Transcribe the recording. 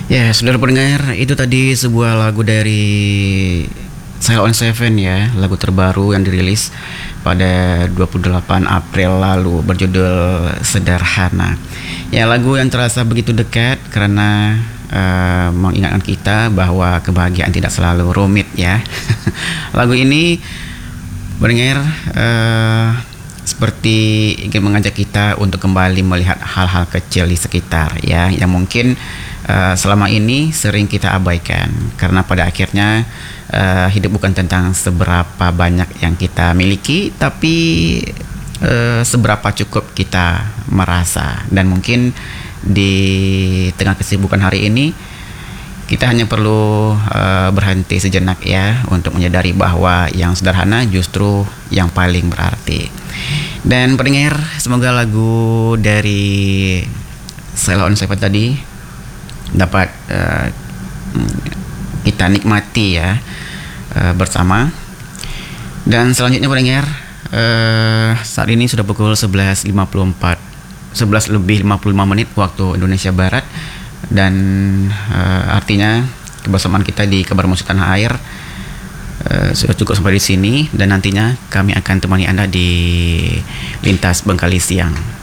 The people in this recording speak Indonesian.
Ya, saudara pendengar, itu tadi sebuah lagu dari Sail on Seven ya, lagu terbaru yang dirilis pada 28 April lalu berjudul Sederhana. Ya, lagu yang terasa begitu dekat karena mengingatkan kita bahwa kebahagiaan tidak selalu rumit ya. Lagu ini pendengar seperti ingin mengajak kita untuk kembali melihat hal-hal kecil di sekitar ya, yang mungkin selama ini sering kita abaikan karena pada akhirnya hidup bukan tentang seberapa banyak yang kita miliki, tapi seberapa cukup kita merasa. Dan mungkin di tengah kesibukan hari ini kita hanya perlu berhenti sejenak ya untuk menyadari bahwa yang sederhana justru yang paling berarti. Dan pendengar, semoga lagu dari Sail on Seven tadi dapat kita nikmati ya bersama. Dan selanjutnya pendengar, saat ini sudah pukul 11.55 menit waktu Indonesia Barat, dan artinya kebersamaan kita di Kabar Musik Tanah Air sudah cukup sampai di sini, dan nantinya kami akan temani Anda di Lintas Bengkali Siang.